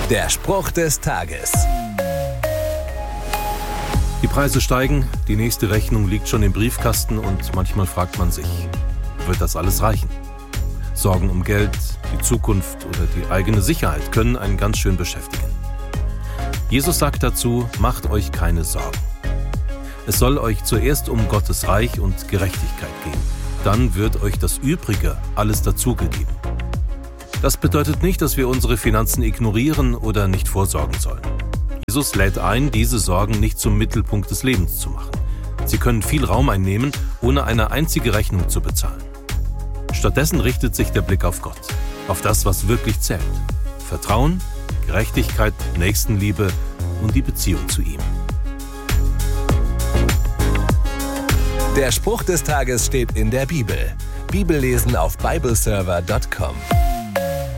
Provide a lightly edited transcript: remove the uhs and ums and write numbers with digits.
Der Spruch des Tages. Die Preise steigen, die nächste Rechnung liegt schon im Briefkasten und manchmal fragt man sich, wird das alles reichen? Sorgen um Geld, die Zukunft oder die eigene Sicherheit können einen ganz schön beschäftigen. Jesus sagt dazu, macht euch keine Sorgen. Es soll euch zuerst um Gottes Reich und Gerechtigkeit gehen. Dann wird euch das Übrige alles dazugegeben. Das bedeutet nicht, dass wir unsere Finanzen ignorieren oder nicht vorsorgen sollen. Jesus lädt ein, diese Sorgen nicht zum Mittelpunkt des Lebens zu machen. Sie können viel Raum einnehmen, ohne eine einzige Rechnung zu bezahlen. Stattdessen richtet sich der Blick auf Gott, auf das, was wirklich zählt. Vertrauen, Gerechtigkeit, Nächstenliebe und die Beziehung zu ihm. Der Spruch des Tages steht in der Bibel. Bibellesen auf bibleserver.com.